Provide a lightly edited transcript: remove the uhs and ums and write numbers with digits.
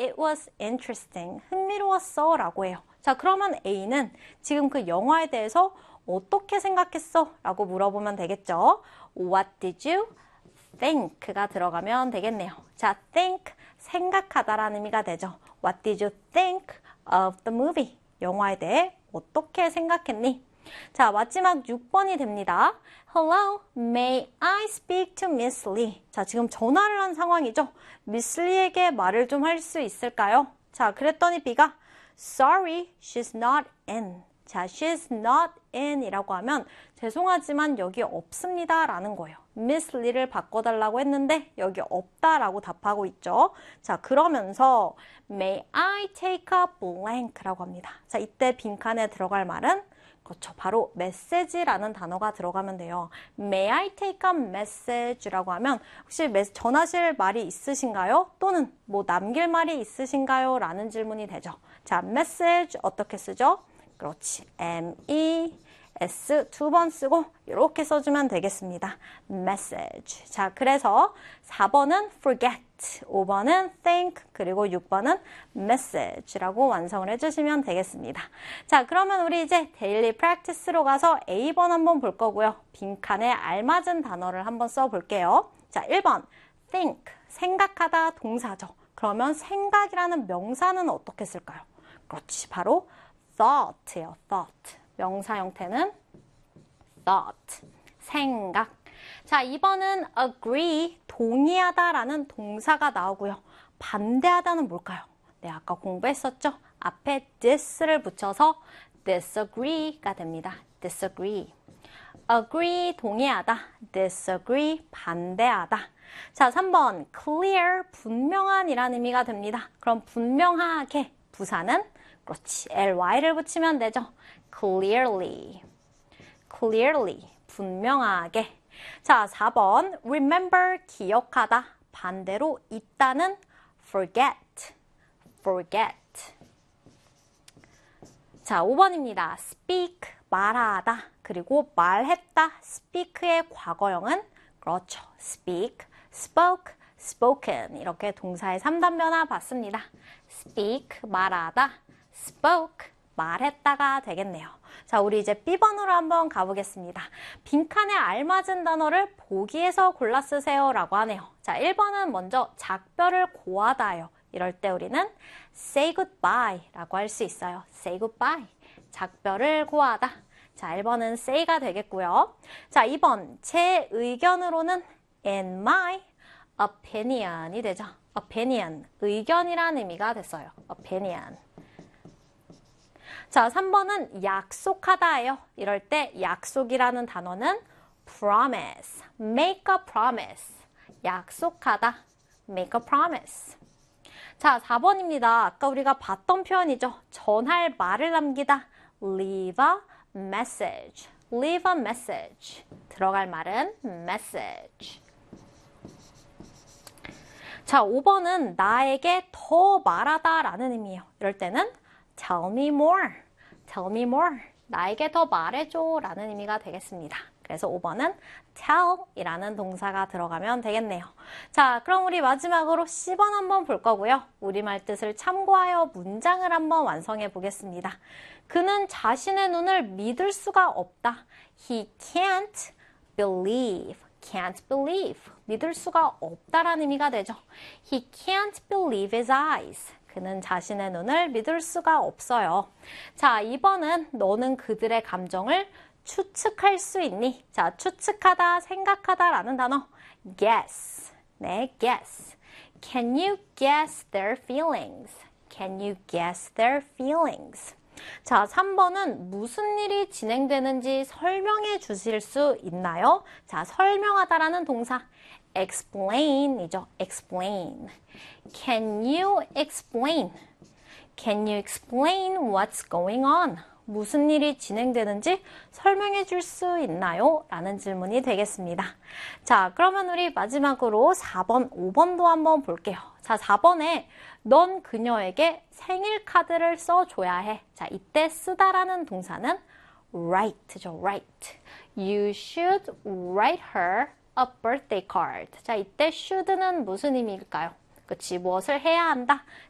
it was interesting. 흥미로웠어 라고 해요. 자, 그러면 A는 지금 그 영화에 대해서 어떻게 생각했어? 라고 물어보면 되겠죠. What did you think가 들어가면 되겠네요. 자, think, 생각하다라는 의미가 되죠. What did you think of the movie? 영화에 대해 어떻게 생각했니? 자, 마지막 6번이 됩니다. Hello, may I speak to Miss Lee? 자, 지금 전화를 한 상황이죠. Miss Lee에게 말을 좀 할 수 있을까요? 자, 그랬더니 B가 Sorry, she's not in. 자, she's not in 이라고 하면 죄송하지만 여기 없습니다 라는 거예요. Miss Lee를 바꿔달라고 했는데 여기 없다 라고 답하고 있죠. 자, 그러면서 May I take a blank 라고 합니다. 자, 이때 빈칸에 들어갈 말은 그렇죠. 바로 message라는 단어가 들어가면 돼요. May I take a message라고 하면 혹시 전하실 말이 있으신가요? 또는 뭐 남길 말이 있으신가요? 라는 질문이 되죠. 자, message 어떻게 쓰죠? 그렇지. M-E-S 2번 쓰고 이렇게 써주면 되겠습니다. message. 자, 그래서 4번은 forget, 5번은 think, 그리고 6번은 message라고 완성을 해주시면 되겠습니다. 자, 그러면 우리 이제 daily practice로 가서 A번 한번 볼 거고요. 빈칸에 알맞은 단어를 한번 써볼게요. 자, 1번 think, 생각하다 동사죠. 그러면 생각이라는 명사는 어떻게 쓸까요? 그렇지. 바로 thought예요. thought. 명사 형태는 thought. 생각. 자, 2번은 agree. 동의하다라는 동사가 나오고요. 반대하다는 뭘까요? 네, 아까 공부했었죠? 앞에 this를 붙여서 disagree가 됩니다. disagree. agree. 동의하다. disagree. 반대하다. 자, 3번 clear. 분명한이라는 의미가 됩니다. 그럼 분명하게 부사는 그렇지. ly를 붙이면 되죠. clearly. clearly. 분명하게. 자, 4번 remember. 기억하다. 반대로 있다는 forget. forget. 자, 5번입니다. speak. 말하다. 그리고 말했다. speak의 과거형은 그렇죠. speak, spoke, spoken. 이렇게 동사의 3단 변화 봤습니다. speak. 말하다. spoke, 말했다가 되겠네요. 자, 우리 이제 B번으로 한번 가보겠습니다. 빈칸에 알맞은 단어를 보기에서 골라 쓰세요 라고 하네요. 자, 1번은 먼저 작별을 고하다요. 이럴 때 우리는 say goodbye 라고 할 수 있어요. say goodbye. 작별을 고하다. 자, 1번은 say가 되겠고요. 자, 2번 제 의견으로는 in my opinion이 되죠. opinion, 의견이라는 의미가 됐어요. opinion. 자, 3번은 약속하다예요. 이럴 때 약속이라는 단어는 promise, make a promise. 약속하다, make a promise. 자, 4번입니다. 아까 우리가 봤던 표현이죠. 전할 말을 남기다, leave a message, leave a message. 들어갈 말은 message. 자, 5번은 나에게 더 말하다 라는 의미예요. 이럴 때는 tell me more, tell me more. 나에게 더 말해줘 라는 의미가 되겠습니다. 그래서 5번은 tell 이라는 동사가 들어가면 되겠네요. 자, 그럼 우리 마지막으로 C번 한번 볼 거고요. 우리말 뜻을 참고하여 문장을 한번 완성해 보겠습니다. 그는 자신의 눈을 믿을 수가 없다. He can't believe. can't believe. 믿을 수가 없다라는 의미가 되죠. He can't believe his eyes. 그는 자신의 눈을 믿을 수가 없어요. 자, 2번은 너는 그들의 감정을 추측할 수 있니? 자, 추측하다, 생각하다 라는 단어 guess. 네, guess. Can you guess their feelings? Can you guess their feelings? 자, 3번은 무슨 일이 진행되는지 설명해 주실 수 있나요? 자, 설명하다라는 동사 explain이죠. explain. Can you explain? Can you explain what's going on? 무슨 일이 진행되는지 설명해 줄 수 있나요? 라는 질문이 되겠습니다. 자, 그러면 우리 마지막으로 4번, 5번도 한번 볼게요. 자, 4번에 넌 그녀에게 생일 카드를 써줘야 해. 자, 이때 쓰다라는 동사는 write죠. write. You should write her a birthday card. 자, 이때 should는 무슨 의미일까요? 그치, 무엇을 해야 한다?